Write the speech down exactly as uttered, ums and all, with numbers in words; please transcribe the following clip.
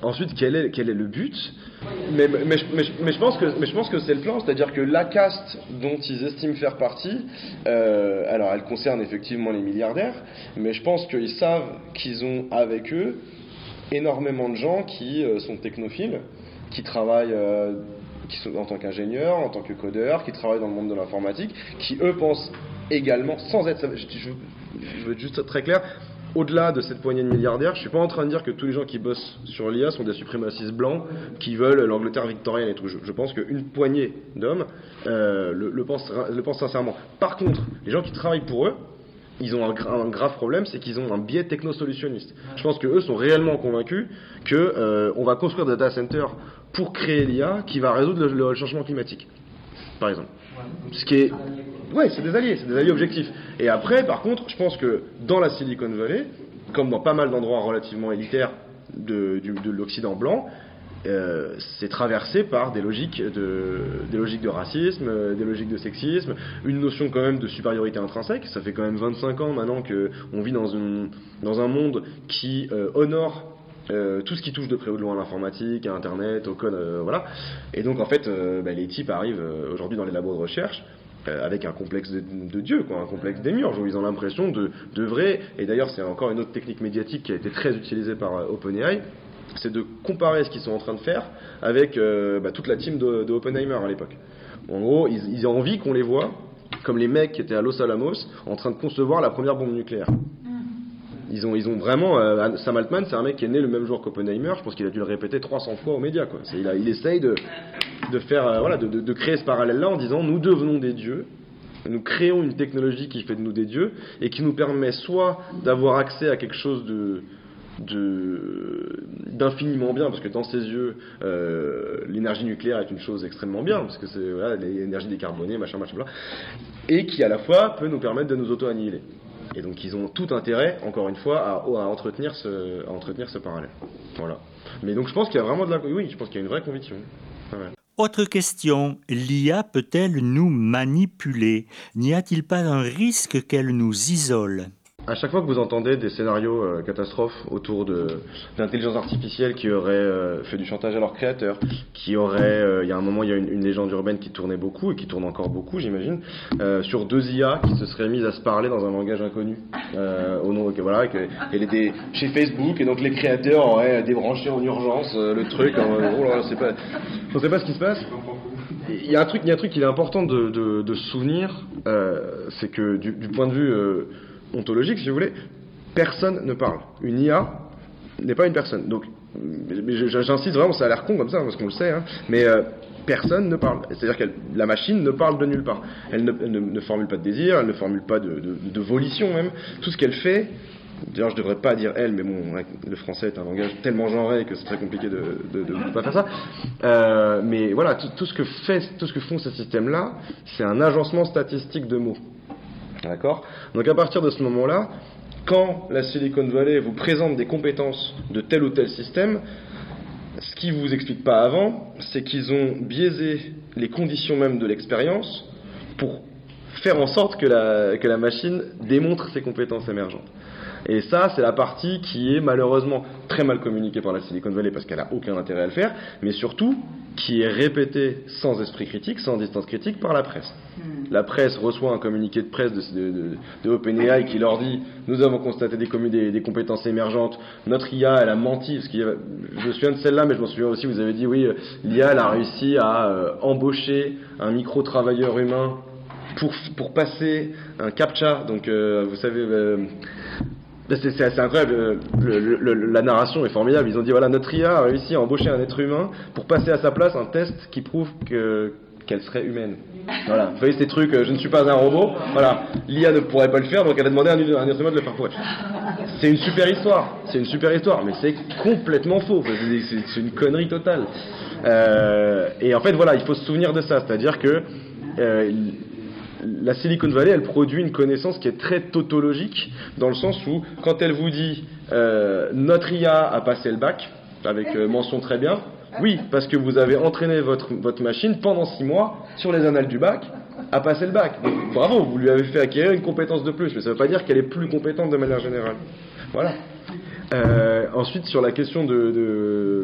Ensuite, quel est, quel est le but? mais, mais, mais, mais, mais, je pense que, mais je pense que c'est le plan, c'est-à-dire que la caste dont ils estiment faire partie, euh, alors elle concerne effectivement les milliardaires, mais je pense qu'ils savent qu'ils ont avec eux énormément de gens qui euh, sont technophiles, qui travaillent euh, qui sont, en tant qu'ingénieurs, en tant que codeurs, qui travaillent dans le monde de l'informatique, qui eux pensent également, sans être, je, je, je veux être juste très clair, au-delà de cette poignée de milliardaires, je suis pas en train de dire que tous les gens qui bossent sur l'I A sont des suprémacistes blancs qui veulent l'Angleterre victorienne et tout. Je, je pense qu'une poignée d'hommes euh, le, le, pensent, le pensent sincèrement. Par contre, les gens qui travaillent pour eux, ils ont un, un grave problème, c'est qu'ils ont un biais technosolutionniste. Je pense qu'eux sont réellement convaincus qu'on euh, va construire des data centers pour créer l'I A qui va résoudre le, le changement climatique, par exemple. Ce qui est... Ouais, c'est des alliés, c'est des alliés objectifs. Et après, par contre, je pense que dans la Silicon Valley, comme dans pas mal d'endroits relativement élitaires de, du, de l'Occident blanc, euh, c'est traversé par des logiques de, des logiques de racisme, euh, des logiques de sexisme, une notion quand même de supériorité intrinsèque. Ça fait quand même vingt-cinq ans maintenant qu'on vit dans, une, dans un monde qui euh, honore Euh, tout ce qui touche de près ou de loin à l'informatique, à Internet, au code, euh, voilà. Et donc en fait, euh, bah, les types arrivent euh, aujourd'hui dans les labos de recherche euh, avec un complexe de, de Dieu, quoi, un complexe démiurge, où ils ont l'impression de, de vrai. Et d'ailleurs, c'est encore une autre technique médiatique qui a été très utilisée par euh, OpenAI, c'est de comparer ce qu'ils sont en train de faire avec euh, bah, toute la team de, de Oppenheimer à l'époque. En gros, ils, ils ont envie qu'on les voit comme les mecs qui étaient à Los Alamos en train de concevoir la première bombe nucléaire. Ils ont, ils ont vraiment. Euh, Sam Altman, c'est un mec qui est né le même jour qu'Oppenheimer. Je pense qu'il a dû le répéter trois cents fois aux médias, quoi. C'est, il, a, il essaye de, de faire, euh, voilà, de, de, de créer ce parallèle-là en disant nous devenons des dieux, nous créons une technologie qui fait de nous des dieux et qui nous permet soit d'avoir accès à quelque chose de, de d'infiniment bien, parce que dans ses yeux, euh, l'énergie nucléaire est une chose extrêmement bien, parce que c'est voilà, l'énergie décarbonée, machin, machin, bla, et qui à la fois peut nous permettre de nous auto-annihiler. Et donc ils ont tout intérêt, encore une fois, à, à, entretenir, ce, à entretenir ce parallèle. Voilà. Mais donc je pense qu'il y a vraiment de la... Oui, je pense qu'il y a une vraie conviction. Ouais. Autre question, l'I A peut-elle nous manipuler? N'y a-t-il pas un risque qu'elle nous isole? À chaque fois que vous entendez des scénarios euh, catastrophes autour de, d'intelligence artificielle qui auraient euh, fait du chantage à leurs créateurs, qui auraient, euh, il y a un moment, il y a une, une légende urbaine qui tournait beaucoup et qui tourne encore beaucoup, j'imagine, euh, sur deux I A qui se seraient mises à se parler dans un langage inconnu, euh, au nom, que, voilà, que, qu'elle était chez Facebook et donc les créateurs auraient débranché en urgence euh, le truc. En, oh là, je sais pas, je sais pas ce qui se passe. Il y a un truc, il y a un truc qu'il est important de, de, de se souvenir, euh, c'est que du, du point de vue euh, ontologique, si vous voulez, personne ne parle. Une I A n'est pas une personne. Donc, j'insiste vraiment, ça a l'air con comme ça, parce qu'on le sait, hein, mais euh, personne ne parle. C'est-à-dire que la machine ne parle de nulle part. Elle ne, ne, ne formule pas de désir, elle ne formule pas de, de, de volition même. Tout ce qu'elle fait, d'ailleurs je devrais pas dire elle, mais bon, le français est un langage tellement genré que c'est très compliqué de ne pas faire ça. Euh, mais voilà, tout, tout, ce que fait, tout ce que font ces systèmes-là, c'est un agencement statistique de mots. D'accord ? Donc à partir de ce moment-là, quand la Silicon Valley vous présente des compétences de tel ou tel système, ce qu'ils ne vous expliquent pas avant, c'est qu'ils ont biaisé les conditions même de l'expérience pour faire en sorte que la, que la machine démontre ses compétences émergentes. Et ça, c'est la partie qui est malheureusement très mal communiquée par la Silicon Valley parce qu'elle n'a aucun intérêt à le faire, mais surtout qui est répétée sans esprit critique, sans distance critique par la presse. La presse reçoit un communiqué de presse de, de, de, de OpenAI qui leur dit « Nous avons constaté des, des, des compétences émergentes, notre I A, elle a menti. » Parce qu'il y a, je me souviens de celle-là, mais je me souviens aussi, vous avez dit « Oui, l'I A, elle a réussi à euh, embaucher un micro-travailleur humain pour, pour passer un CAPTCHA. » Donc, euh, vous savez... Euh, C'est, c'est assez incroyable, le, le, le, la narration est formidable. Ils ont dit voilà, notre I A a réussi à embaucher un être humain pour passer à sa place un test qui prouve que, qu'elle serait humaine. Voilà, vous voyez ces trucs, je ne suis pas un robot, voilà, l'I A ne pourrait pas le faire, donc elle a demandé à un, un être humain de le faire pour elle. C'est une super histoire, c'est une super histoire, mais c'est complètement faux, c'est, c'est, c'est une connerie totale. Euh, et en fait voilà, il faut se souvenir de ça, c'est-à-dire que euh, la Silicon Valley, elle produit une connaissance qui est très tautologique, dans le sens où, quand elle vous dit euh, notre I A a passé le bac, avec euh, mention très bien, oui, parce que vous avez entraîné votre, votre machine pendant six mois sur les annales du bac à passer le bac. Donc, bravo, vous lui avez fait acquérir une compétence de plus, mais ça ne veut pas dire qu'elle est plus compétente de manière générale. Voilà. Euh, ensuite, sur la question de, de